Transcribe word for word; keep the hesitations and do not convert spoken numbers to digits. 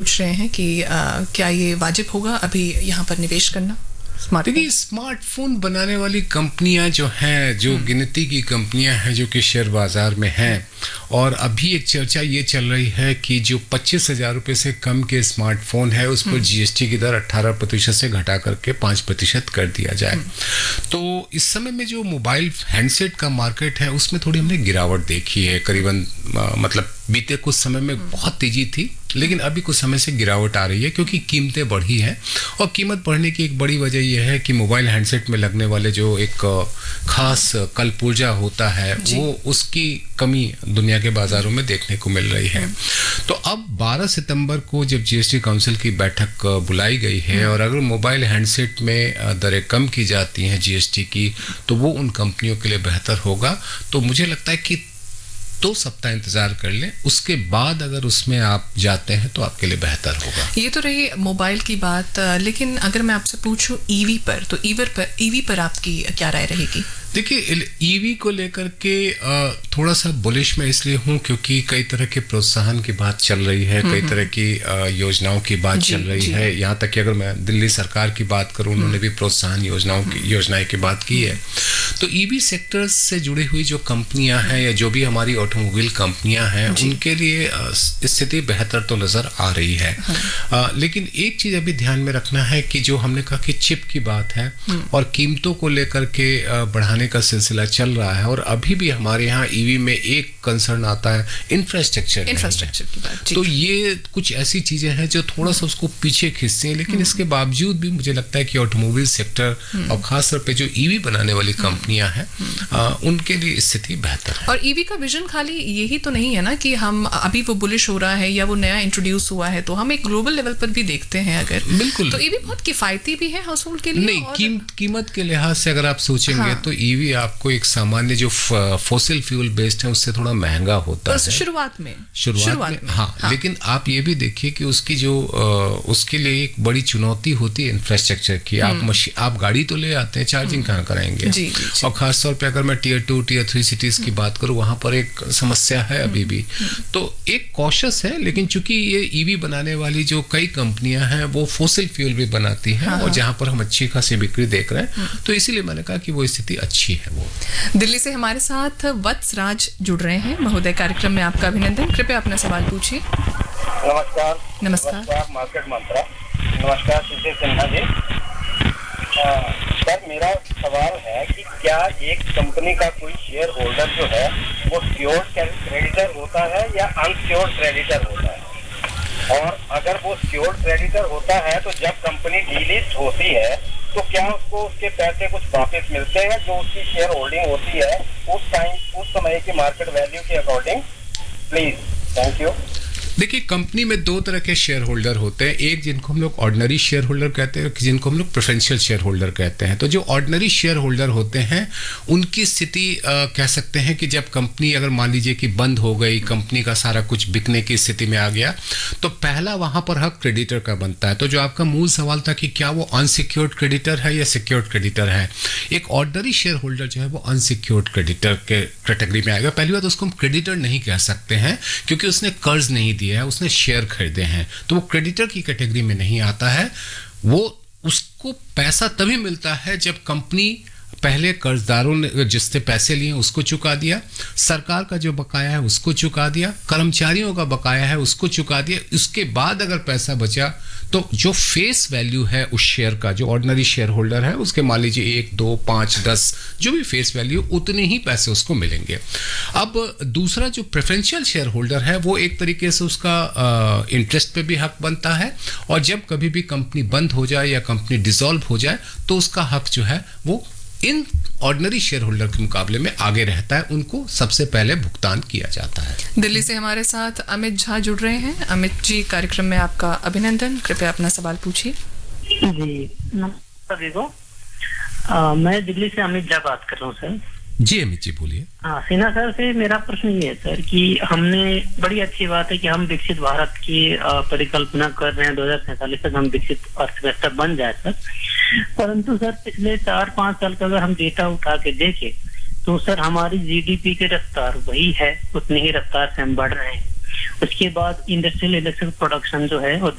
पूछ रहे हैं कि आ, क्या ये वाजिब होगा अभी यहाँ पर निवेश करना? देखिए, स्मार्टफोन बनाने वाली कंपनियां जो हैं, जो गिनती की कंपनियां हैं जो कि शेयर बाजार में हैं, और अभी एक चर्चा ये चल रही है कि जो पच्चीस हजार रुपये से कम के स्मार्टफोन है उस पर जीएसटी की दर अट्ठारह प्रतिशत से घटा करके पाँच प्रतिशत कर दिया जाए। तो इस समय में जो मोबाइल हैंडसेट का मार्केट है उसमें थोड़ी हमने गिरावट देखी है। करीबन मतलब बीते कुछ समय में बहुत तेजी थी, लेकिन अभी कुछ समय से गिरावट आ रही है क्योंकि कीमतें बढ़ी हैं। और कीमत बढ़ने की एक बड़ी वजह यह है कि मोबाइल हैंडसेट में लगने वाले जो एक खास कलपुर्जा होता है वो उसकी कमी दुनिया के बाजारों में देखने को मिल रही है। तो अब बारह सितंबर को जब जीएसटी काउंसिल की बैठक बुलाई गई है और अगर मोबाइल हैंडसेट में दरें कम की जाती हैं जीएसटी की, तो वो उन कंपनियों के लिए बेहतर होगा। तो मुझे लगता है कि दो सप्ताह इंतजार कर लें, उसके बाद अगर उसमें आप जाते हैं तो आपके लिए बेहतर होगा। ये तो रही मोबाइल की बात, लेकिन अगर मैं आपसे पूछूं ईवी पर, तो ईवर पर ईवी पर आपकी क्या राय रहेगी? देखिए, ईवी को लेकर के थोड़ा सा बुलिश मैं इसलिए हूँ क्योंकि कई तरह के प्रोत्साहन की बात चल रही है, कई तरह की योजनाओं की बात चल रही है। यहाँ तक कि अगर मैं दिल्ली सरकार की बात करूँ, उन्होंने भी प्रोत्साहन योजनाओं की योजनाएं की बात की है। तो ईवी सेक्टर से जुड़ी हुई जो कंपनियां हैं या जो भी हमारी ऑटोमोबाइल कंपनियां हैं, उनके लिए स्थिति बेहतर तो नजर आ रही है। आ, लेकिन एक चीज अभी ध्यान में रखना है कि जो हमने कहा कि चिप की बात है और कीमतों को लेकर के बढ़ाने का सिलसिला चल रहा है, और अभी भी हमारे यहाँ ईवी में एक कंसर्न आता है इंफ्रास्ट्रक्चर इंफ्रास्ट्रक्चर की बात। तो ये कुछ ऐसी चीजें हैं जो थोड़ा सा उसको पीछे खींचती हैं, लेकिन इसके बावजूद भी मुझे लगता है कि ऑटोमोबाइल सेक्टर और खासतौर पे जो ईवी बनाने वाली कंपनियां हैं उनके लिए स्थिति बेहतर है। और ईवी का विजन खाली यही तो नहीं है ना कि हम अभी वो बुलिश हो रहा है या वो नया इंट्रोड्यूस हुआ है, तो हम एक ग्लोबल लेवल पर भी देखते हैं अगर, बिल्कुल, तो ईवी बहुत किफायती भी है हाउस होल्ड के लिए। नहीं, कीम, कीमत के लिहाज से अगर आप सोचेंगे हाँ। तो ईवी आपको एक सामान्य जो फॉसिल फ्यूल बेस्ड है उससे थोड़ा महंगा होता है शुरुआत में शुरुआत, शुरुआत में, में हाँ, हाँ लेकिन आप ये भी देखिए कि उसकी जो उसके लिए एक बड़ी चुनौती होती है इंफ्रास्ट्रक्चर की। आप मशीन आप गाड़ी तो ले आते हैं, चार्जिंग कहाँ कराएंगे? जी, जी, जी। और खासतौर पे अगर मैं tier two tier three cities की बात करूँ, वहां पर एक समस्या है अभी भी। तो एक कॉशियस है, लेकिन चूंकि ये ईवी बनाने वाली जो कई कंपनियां हैं वो फॉसिल फ्यूल भी बनाती हैं, हाँ, और जहां पर हम अच्छी खासी बिक्री देख रहे हैं, तो इसीलिए मैंने कहा कि वो स्थिति अच्छी है। वो दिल्ली से हमारे साथ वत्स राज जुड़ रहे हैं। महोदय, कार्यक्रम में आपका अभिनंदन। कृपया अपना सवाल पूछिए। नमस्कार। नमस्कार मार्केट मंत्रा। नमस्कार सुशील सिन्हा जी। सर, मेरा सवाल है कि क्या एक कंपनी का कोई शेयर होल्डर जो है वो सिक्योर्ड क्रेडिटर होता है या अनसिक्योर्ड क्रेडिटर होता है? और अगर वो सिक्योर्ड क्रेडिटर होता है तो जब कंपनी डीलिस्ट होती है तो क्या उसको उसके पैसे कुछ वापस मिलते हैं जो उसकी शेयर होल्डिंग होती है उस टाइम उस समय की मार्केट वैल्यू के अकॉर्डिंग? Please, thank you. देखिए, कंपनी में दो तरह के शेयर होल्डर होते हैं, एक जिनको हम लोग ऑर्डिनरी शेयर होल्डर कहते हैं, जिनको हम लोग प्रेफरेंशियल शेयर होल्डर कहते हैं। तो जो ऑर्डिनरी शेयर होल्डर होते हैं उनकी स्थिति कह सकते हैं कि जब कंपनी अगर मान लीजिए कि बंद हो गई, कंपनी का सारा कुछ बिकने की स्थिति में आ गया, तो पहला वहां पर हक क्रेडिटर का बनता है। तो जो आपका मूल सवाल था कि क्या वो अनसिक्योर्ड क्रेडिटर है या सिक्योर्ड क्रेडिटर है, एक ऑर्डिनरी शेयर होल्डर जो है वो अनसिक्योर्ड क्रेडिटर के कैटेगरी में आएगा। पहली बात, उसको हम क्रेडिटर नहीं कह सकते हैं क्योंकि उसने कर्ज नहीं दिया है, उसने शेयर खरीदे हैं, तो वो क्रेडिटर की कैटेगरी में नहीं आता है। वो उसको पैसा तभी मिलता है जब कंपनी पहले कर्जदारों ने जिससे पैसे लिए उसको चुका दिया, सरकार का जो बकाया है उसको चुका दिया, कर्मचारियों का बकाया है उसको चुका दिया। उसके बाद अगर पैसा बचा तो जो फेस वैल्यू है उस शेयर का, जो ऑर्डिनरी शेयर होल्डर है उसके मान लीजिए एक दो पाँच दस जो भी फेस वैल्यू, उतने ही पैसे उसको मिलेंगे। अब दूसरा जो प्रेफरेंशियल शेयर होल्डर है वो एक तरीके से उसका इंटरेस्ट पे भी हक बनता है, और जब कभी भी कंपनी बंद हो जाए या कंपनी डिसॉल्व हो जाए तो उसका हक जो है वो इन ऑर्डिनरी शेयर होल्डर के मुकाबले में आगे रहता है, उनको सबसे पहले भुगतान किया जाता है। दिल्ली से हमारे साथ अमित झा जुड़ रहे हैं। अमित जी, कार्यक्रम में आपका अभिनंदन। कृपया अपना सवाल पूछिए। जी नमस्कार दीदो, मैं दिल्ली से अमित झा बात कर रहा हूँ सर। जी अमित जी बोलिए। हाँ, सिन्हा सर से मेरा प्रश्न ये है सर कि हमने, बड़ी अच्छी बात है कि हम विकसित भारत की परिकल्पना कर रहे हैं, दो हजार सैंतालीस तक हम विकसित अर्थव्यवस्था बन जाए सर, परंतु सर पिछले चार पांच साल का अगर हम डेटा उठा के देखें तो सर हमारी जीडीपी की रफ्तार वही है, उतनी ही रफ्तार से हम बढ़ रहे हैं। उसके बाद इंडस्ट्रियल इलेक्ट्रिक प्रोडक्शन जो है